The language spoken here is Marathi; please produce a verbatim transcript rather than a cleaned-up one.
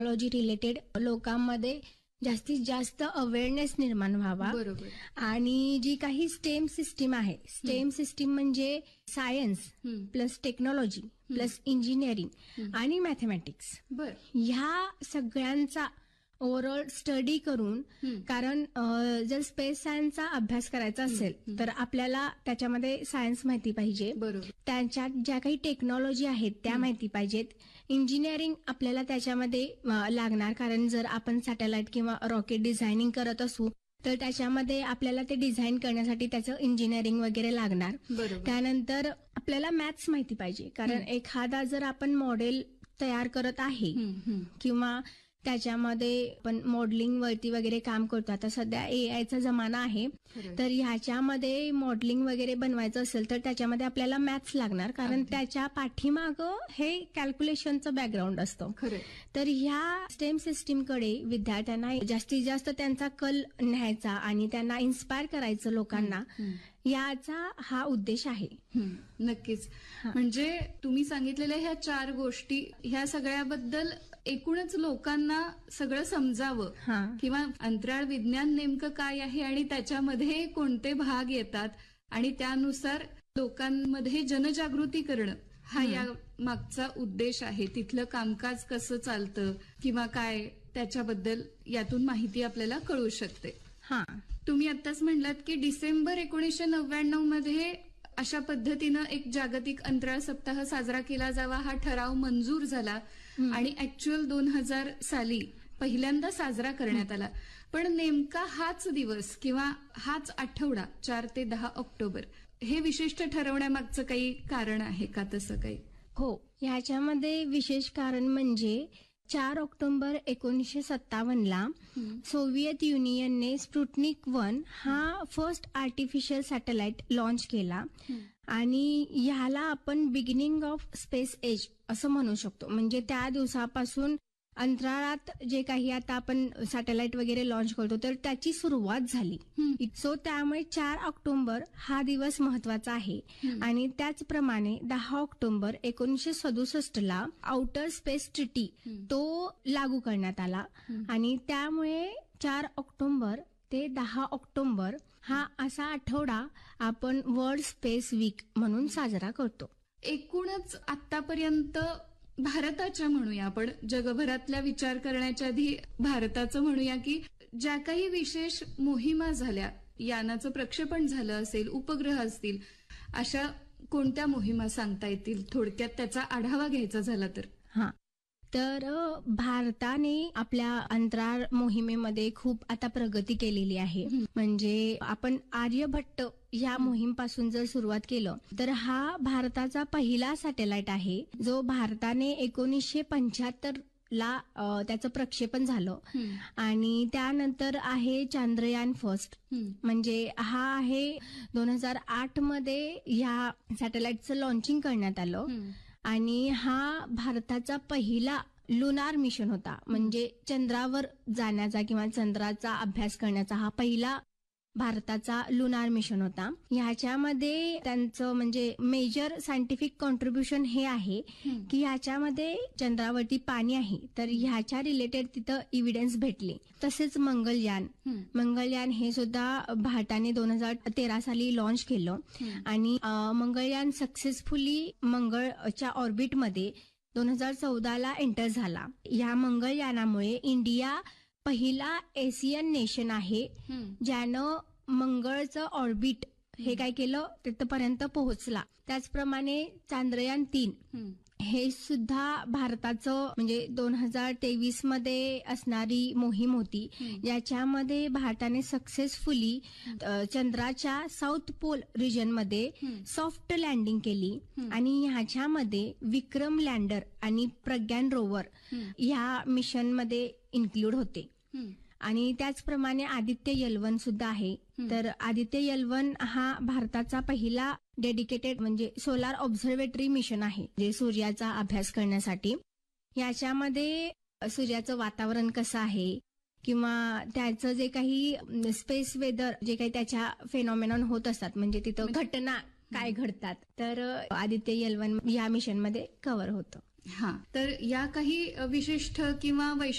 टेक्नॉलॉजी रिलेटेड लोकांमध्ये जास्तीत जास्त अवेअरनेस निर्माण व्हावा. बरोबर. आणि जी काही स्टेम सिस्टीम आहे, स्टेम सिस्टीम म्हणजे सायन्स हं. प्लस टेक्नॉलॉजी प्लस इंजिनिअरिंग आणि मॅथमॅटिक्स, बर. ह्या सगळ्यांचा ओव्हरऑल स्टडी करून, हं. कारण अ, जर स्पेस सायन्सचा अभ्यास करायचा असेल तर आपल्याला त्याच्यामध्ये सायन्स माहिती पाहिजे, बरोबर. त्याच्यात ज्या काही टेक्नॉलॉजी आहेत त्या माहिती पाहिजेत. इंजिनिअरिंग आपल्याला त्याच्यामध्ये अ, लागणार, कारण जर आपण सॅटेलाइट किंवा रॉकेट डिझायनिंग करत असू तर त्याच्यामध्ये आपल्याला ते डिझाईन करण्यासाठी त्याचं इंजिनिअरिंग वगैरे लागणार. बरोबर. त्यानंतर आपल्याला मॅथ्स माहिती पाहिजे, कारण एखादा जर आपण मॉडेल तयार करत आहे हं, हं. किंवा त्याच्यामध्ये आपण मॉडेलिंग वरती वगैरे काम करतो. आता सध्या ए आयचा जमाना आहे, खरंय. तर ह्याच्यामध्ये मॉडेलिंग वगैरे बनवायचं असेल तर त्याच्यामध्ये आपल्याला मॅथ्स लागणार, कारण अगदी. त्याच्या पाठीमागं हे कॅल्क्युलेशनचं बॅकग्राऊंड असतं. खरंय. तर ह्या स्टेम सिस्टीमकडे विद्यार्थ्यांना जास्तीत जास्त त्यांचा कल न्यायचा आणि त्यांना इन्स्पायर करायचं लोकांना, हं. याचा हा उद्देश आहे. हं, नक्कीच. म्हणजे तुम्ही सांगितलेल्या ह्या चार गोष्टी, ह्या सगळ्याबद्दल एकूणच लोकांना सगळं समजावं, हा. किंवा अंतराळ विज्ञान नेमकं काय आहे आणि त्याच्यामध्ये कोणते भाग येतात आणि त्यानुसार लोकांमध्ये जनजागृती करणं, हा या मागचा उद्देश आहे. तिथलं कामकाज कसं चालतं किंवा काय, त्याच्याबद्दल यातून माहिती आपल्याला कळू शकते. हा. तुम्ही आत्ताच म्हणलात की डिसेंबर एकोणीसशे नव्याण्णव मध्ये अशा पद्धतीनं एक जागतिक अंतराळ सप्ताह साजरा केला जावा हा ठराव मंजूर झाला आणि ऍक्च्युअल दोन हजार साली पहिल्यांदा साजरा करण्यात आला. पण नेमका हाच दिवस किंवा हाच आठवडा चार ते दहा ऑक्टोबर हे विशिष्ट ठरवण्यामागचं काही कारण आहे का? तसं काही? हो, ह्याच्यामध्ये विशेष कारण म्हणजे चार ऑक्टोबर एकोणीसशे सत्तावन्नला सोव्हिएत युनियनने स्पुटनिक वन हा फर्स्ट आर्टिफिशियल सॅटेलाइट लॉन्च केला आणि ह्याला आपण बिगिनिंग ऑफ स्पेस एज असं म्हणू शकतो. म्हणजे त्या दिवसापासून अंतराळात जे काही आता आपण सॅटेलाइट वगैरे लॉन्च करतो तर त्याची सुरुवात झाली. सो त्यामुळे चार ऑक्टोबर हा दिवस महत्वाचा आहे. आणि त्याचप्रमाणे दहा ऑक्टोबर एकोणीसशे सदुसष्ट ला आउटर स्पेस ट्रिटी तो लागू करण्यात आला आणि त्यामुळे चार ऑक्टोबर ते दहा ऑक्टोबर हा असा आठवडा आपण वर्ल्ड स्पेस वीक म्हणून साजरा करतो. एकूणच आतापर्यंत भारताच्या म्हणूया आपण, जगभरातल्या विचार करण्याच्या आधी भारताचं म्हणूया की ज्या काही विशेष मोहिमा झाल्या, यानाचं प्रक्षेपण झालं असेल, उपग्रह असतील, अशा कोणत्या मोहिमा सांगता येतील थोडक्यात त्याचा आढावा घ्यायचा झाला तर? हा, तर भारताने आपल्या अंतराळ मोहिमेमध्ये खूप आता प्रगती केलेली आहे. म्हणजे आपण आर्यभट्ट या मोहीमपासून जर सुरुवात केलं तर हा भारताचा पहिला सॅटेलाइट आहे जो भारताने एकोणीसशे पंच्याहत्तर ला त्याचं प्रक्षेपण झालं. आणि त्यानंतर आहे चांद्रयान फर्स्ट, म्हणजे हा आहे दोन हजार आठ मध्ये ह्या सॅटेलाइटचं लॉन्चिंग करण्यात आलं आणि हा भारताचा पहिला लुनार मिशन होता. म्हणजे चंद्रावर जाण्याचा किंवा चंद्राचा अभ्यास करण्याचा हा पहिला भारताचा लुनार मिशन होता. ह्याच्यामध्ये त्यांचं म्हणजे मेजर सायंटिफिक कॉन्ट्रीब्युशन हे आहे की ह्याच्यामध्ये चंद्रावरती पाणी आहे तर ह्याच्या रिलेटेड तिथं इव्हिडन्स भेटले. तसेच मंगलयान मंगलयान हे सुद्धा भारताने दोन हजार तेरा साली लॉन्च केलं आणि मंगळयान सक्सेसफुली मंगळच्या ऑर्बिटमध्ये दोन हजार चौदा ला एंटर झाला. या मंगळयानामुळे इंडिया पहिला एशियन नेशन आहे ज्यानं मंगळचं ऑर्बिट हे काय केलं तिथपर्यंत पोहोचला. त्याचप्रमाणे चांद्रयान तीन हे सुद्धा भारताचं म्हणजे दोन हजार तेवीस मध्ये असणारी मोहीम होती, याच्यामध्ये भारताने सक्सेसफुली चंद्राच्या साऊथ पोल रिजन मध्ये सॉफ्ट लँडिंग केली आणि ह्याच्यामध्ये विक्रम लँडर आणि प्रज्ञान रोवर ह्या मिशन मध्ये इन्क्लूड होते. आणि त्याचप्रमाणे आदित्य एल वन सुद्धा आहे. तर आदित्य एल वन हा भारताचा पहिला डेडिकेटेड म्हणजे सोलार ऑब्झर्वेटरी मिशन आहे जे सूर्याचा अभ्यास करण्यासाठी. याच्यामध्ये सूर्याचं वातावरण कसं आहे किंवा त्याचं जे काही स्पेस वेदर जे काही त्याच्या फेनॉमेनॉन होत असतात म्हणजे तिथं घटना काय घडतात तर आदित्य एल वन या मिशन मध्ये कव्हर होतं. हा, तर या काही विशिष्ट किंवा वैशिष्ट्य